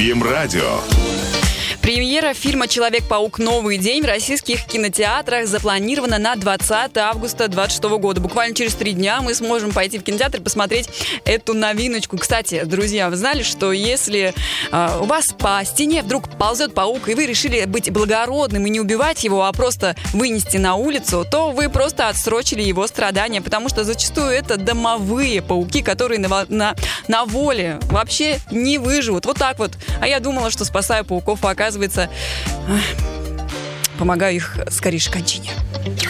Дим-радио. Премьера фильма «Человек-паук. Новый день» в российских кинотеатрах запланирована на 20 августа 2026 года. Буквально через 3 дня мы сможем пойти в кинотеатр и посмотреть эту новиночку. Кстати, друзья, вы знали, что если у вас по стене вдруг ползет паук, и вы решили быть благородным и не убивать его, а просто вынести на улицу, то вы просто отсрочили его страдания, потому что зачастую это домовые пауки, которые на воле вообще не выживут. Вот так вот. А я думала, что спасаю пауков, а оказывается, помогаю их скорейшей кончине.